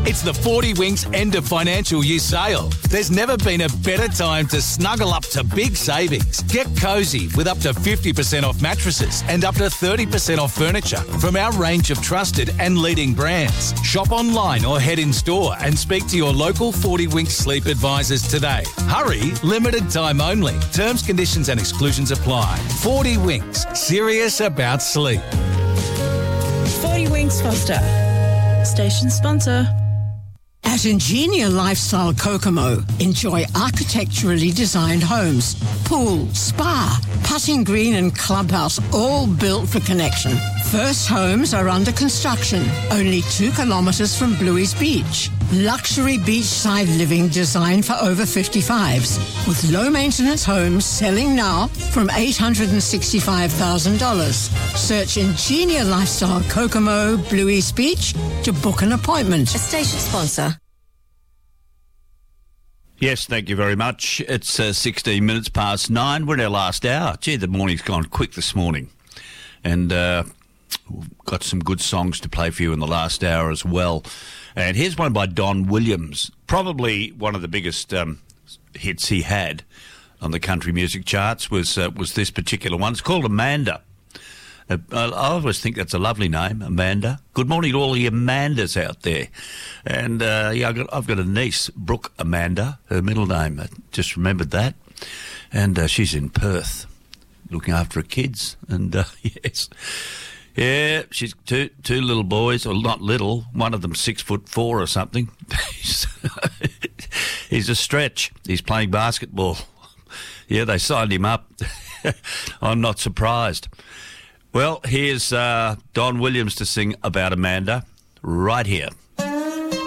It's the 40 Winks end of financial year sale. There's never been a better time to snuggle up to big savings. Get cosy with up to 50% off mattresses and up to 30% off furniture from our range of trusted and leading brands. Shop online or head in store and speak to your local 40 Winks sleep advisors today. Hurry, limited time only. Terms, conditions and exclusions apply. 40 Winks, serious about sleep. 40 Winks Foster, station sponsor. At Ingenia Lifestyle Kokomo, enjoy architecturally designed homes, pool, spa, putting green and clubhouse, all built for connection. First homes are under construction, only 2 kilometres from Bluey's Beach. Luxury beachside living designed for over 55s, with low-maintenance homes selling now from $865,000. Search Ingenia Lifestyle Kokomo, Bluey's Beach to book an appointment. A station sponsor. Yes, thank you very much. It's 16 minutes past 9. We're in our last hour. Gee, the morning's gone quick this morning. And we've got some good songs to play for you in the last hour as well. And here's one by Don Williams, probably one of the biggest hits he had on the country music charts was this particular one. It's called Amanda. I always think that's a lovely name, Amanda. Good morning to all the Amandas out there. And, I've got a niece, Brooke Amanda, her middle name. I just remembered that. And she's in Perth, looking after her kids. And, yes. Yeah, she's two little boys, or not little. One of them 6'4" or something. He's a stretch. He's playing basketball. Yeah, they signed him up. I'm not surprised. Well, here's Don Williams to sing about Amanda right here.